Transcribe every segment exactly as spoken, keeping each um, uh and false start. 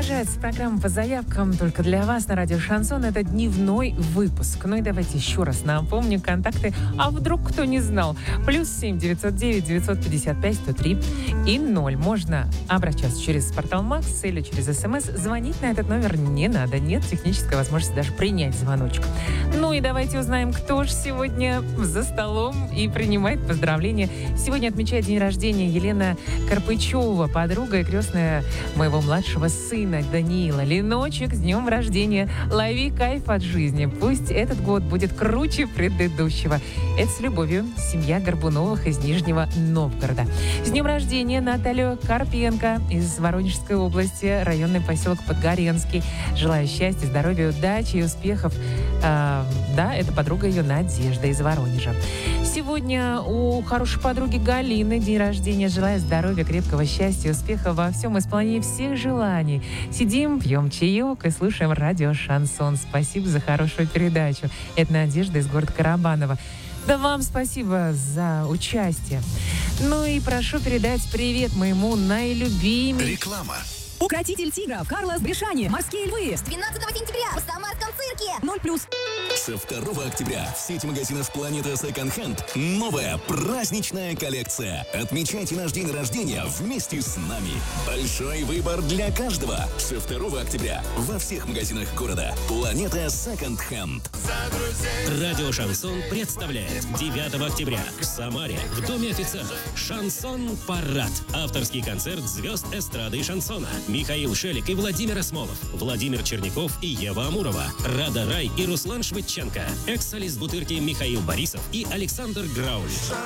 Продолжается программа по заявкам только для вас на радио «Шансон». Это дневной выпуск. Ну и давайте еще раз напомню контакты. А вдруг кто не знал? Плюс семь девятьсот девять девятьсот пятьдесят пять сто три и ноль. Можно обращаться через портал Макс или через СМС. Звонить на этот номер не надо. Нет технической возможности даже принять звоночек. Ну и давайте узнаем, кто же сегодня за столом и принимает поздравления. Сегодня отмечает день рождения Елена Карпычева, подруга и крестная моего младшего сына Даниила. Леночек, с днем рождения. Лови кайф от жизни. Пусть этот год будет круче предыдущего. Это с любовью. Семья Горбуновых из Нижнего Новгорода. С днем рождения Наталью Карпенко из Воронежской области, районный поселок Подгоренский. Желаю счастья, здоровья, удачи и успехов. А, да, это подруга ее Надежда из Воронежа. Сегодня у хорошей подруги Галины день рождения. Желаю здоровья, крепкого счастья, успеха во всем, исполнении всех желаний. Сидим, пьем чаек и слушаем радио «Шансон». Спасибо за хорошую передачу. Это Надежда из города Карабаново. Да вам спасибо за участие. Ну и прошу передать привет моему наилюбимейшему. Реклама. Укротитель тигров, Карлос Бешани, морские львы. С двенадцатого сентября в Самарском цирке. ноль плюс. Со второго октября в сети магазинов «Планета Second Hand» новая праздничная коллекция. Отмечайте наш день рождения вместе с нами. Большой выбор для каждого. Со второго октября во всех магазинах города «Планета Second Hand». Радио «Шансон» представляет девятого октября в Самаре в Доме офицеров «Шансон-парад». Авторский концерт звезд эстрады и шансона. Михаил Шелик и Владимир Осмолов, Владимир Черняков и Ева Амурова, Рада Рай и Руслан Швыдченко, экс-солист Бутырки Михаил Борисов и Александр Граули.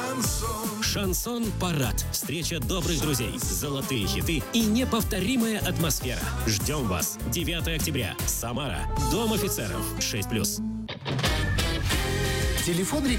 Шансон-парад. Встреча добрых друзей, золотые хиты и неповторимая атмосфера. Ждем вас. девятого октября. Самара. Дом офицеров. шесть плюс. Телефон рекламы.